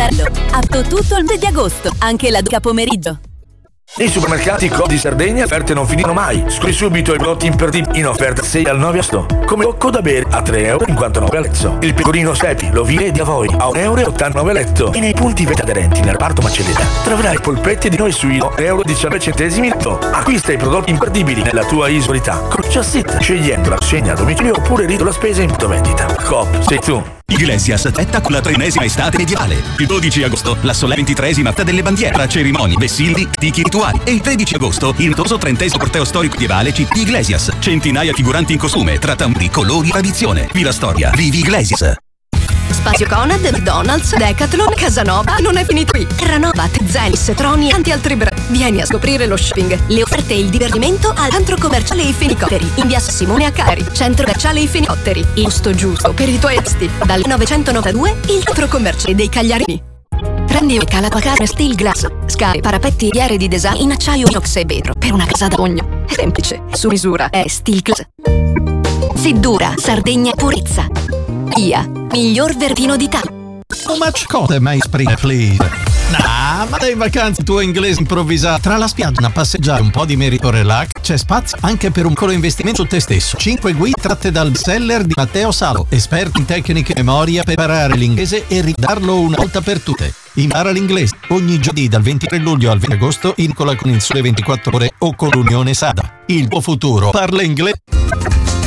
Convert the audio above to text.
Apto tutto il mese di agosto, anche la domenica pomeriggio. Nei supermercati Coop di Sardegna offerte non finiscono mai. Scopri subito i prodotti imperdibili in offerta 6 al 9 agosto. Come l'occo da bere a 3,59 € a letto. Il pecorino Sepi, l'ovile di Avorio a 1,89 € a letto. E nei punti vet aderenti nel reparto macelletta troverai polpette di noi suino 1,19 € a letto. Acquista i prodotti imperdibili nella tua isolità con Just scegliendo la consegna a domicilio oppure rito la spesa in punto vendita. Coop, sei tu. Iglesias aspetta con la 3ª estate medievale. Il 12 agosto la solenne 23ª Marta delle Bandiere tra cerimonie, vessilli, tichi rituali. E il 13 agosto il notoso 30° corteo storico medievale CT Iglesias. Centinaia figuranti in costume, tra tamburi, colori, tradizione. Viva storia, vivi Iglesias. Spazio Conad, McDonald's, Decathlon, Casanova non è finito qui. Terranova, Zenis, Troni e tanti altri brand. Vieni a scoprire lo shopping, le offerte e il divertimento al centro commerciale I Fenicotteri in via Simone Accari. Centro commerciale I Fenicotteri, il posto giusto per i tuoi esti. Dal 1992 il centro commerciale dei Cagliarini. Prendi e cala tua casa Steel Glass, scale, parapetti e aree di design in acciaio, inox e vetro per una casa da sogno. È semplice, su misura, è Steel Glass. Siddura, Sardegna purezza. Via, miglior verdino d'Italia. How much cost my spring, please? Nah, ma dai vacanze tuo inglese improvvisato. Tra la spiaggia, una passeggiata, un po' di merito relax, c'è spazio anche per un piccolo investimento su te stesso. 5 guide tratte dal bestseller di Matteo Salo, esperto in tecniche e memoria per imparare l'inglese e ridarlo una volta per tutte. Impara l'inglese ogni giovedì dal 23 luglio al 20 agosto in colla con il Sole 24 Ore o con l'Unione Sada. Il tuo futuro parla inglese.